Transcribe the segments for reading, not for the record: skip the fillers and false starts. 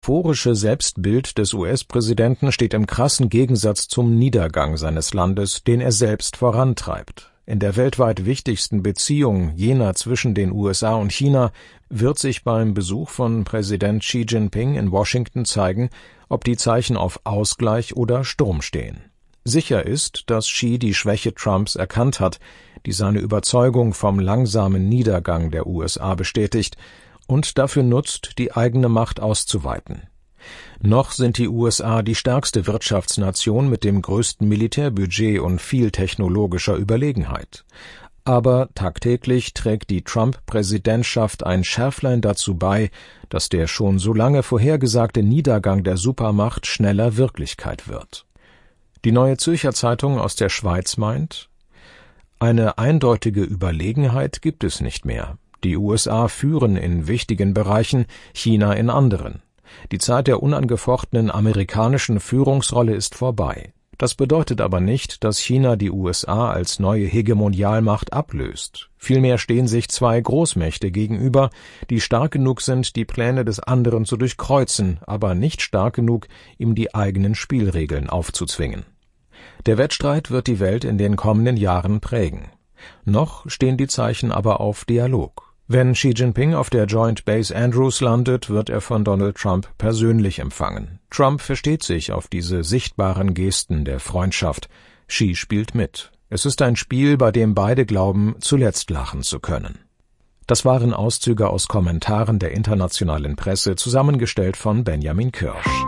euphorische Selbstbild des US-Präsidenten steht im krassen Gegensatz zum Niedergang seines Landes, den er selbst vorantreibt. In der weltweit wichtigsten Beziehung, jener zwischen den USA und China, wird sich beim Besuch von Präsident Xi Jinping in Washington zeigen, ob die Zeichen auf Ausgleich oder Sturm stehen. Sicher ist, dass Xi die Schwäche Trumps erkannt hat, die seine Überzeugung vom langsamen Niedergang der USA bestätigt, und dafür nutzt, die eigene Macht auszuweiten. Noch sind die USA die stärkste Wirtschaftsnation mit dem größten Militärbudget und viel technologischer Überlegenheit. Aber tagtäglich trägt die Trump-Präsidentschaft ein Schärflein dazu bei, dass der schon so lange vorhergesagte Niedergang der Supermacht schneller Wirklichkeit wird. Die Neue Zürcher Zeitung aus der Schweiz meint: Eine eindeutige Überlegenheit gibt es nicht mehr. Die USA führen in wichtigen Bereichen, China in anderen. Die Zeit der unangefochtenen amerikanischen Führungsrolle ist vorbei. Das bedeutet aber nicht, dass China die USA als neue Hegemonialmacht ablöst. Vielmehr stehen sich zwei Großmächte gegenüber, die stark genug sind, die Pläne des anderen zu durchkreuzen, aber nicht stark genug, ihm die eigenen Spielregeln aufzuzwingen. Der Wettstreit wird die Welt in den kommenden Jahren prägen. Noch stehen die Zeichen aber auf Dialog. Wenn Xi Jinping auf der Joint Base Andrews landet, wird er von Donald Trump persönlich empfangen. Trump versteht sich auf diese sichtbaren Gesten der Freundschaft. Xi spielt mit. Es ist ein Spiel, bei dem beide glauben, zuletzt lachen zu können. Das waren Auszüge aus Kommentaren der internationalen Presse, zusammengestellt von Benjamin Kirsch.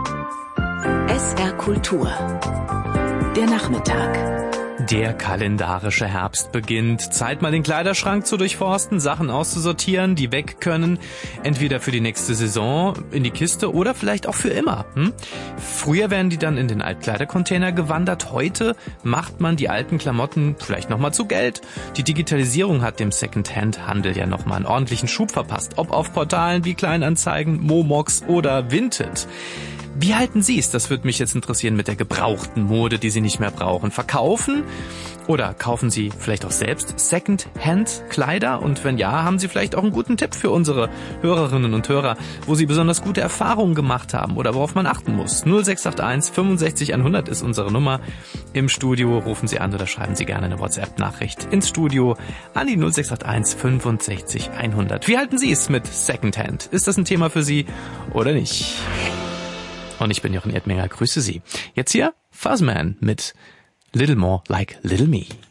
SR Kultur. Der Nachmittag. Der kalendarische Herbst beginnt. Zeit, mal den Kleiderschrank zu durchforsten, Sachen auszusortieren, die weg können. Entweder für die nächste Saison in die Kiste oder vielleicht auch für immer. Früher wären die dann in den Altkleidercontainer gewandert. Heute macht man die alten Klamotten vielleicht nochmal zu Geld. Die Digitalisierung hat dem Secondhand-Handel ja nochmal einen ordentlichen Schub verpasst. Ob auf Portalen wie Kleinanzeigen, Momox oder Vinted. Wie halten Sie es? Das würde mich jetzt interessieren mit der gebrauchten Mode, die Sie nicht mehr brauchen. Verkaufen? Oder kaufen Sie vielleicht auch selbst Second-Hand-Kleider? Und wenn ja, haben Sie vielleicht auch einen guten Tipp für unsere Hörerinnen und Hörer, wo Sie besonders gute Erfahrungen gemacht haben oder worauf man achten muss. 0681 65 100 ist unsere Nummer. Im Studio rufen Sie an oder schreiben Sie gerne eine WhatsApp-Nachricht ins Studio an die 0681 65 100. Wie halten Sie es mit Second-Hand? Ist das ein Thema für Sie oder nicht? Und ich bin Jochen Erdminger, grüße Sie. Jetzt hier Fuzzman mit Little More Like Little Me.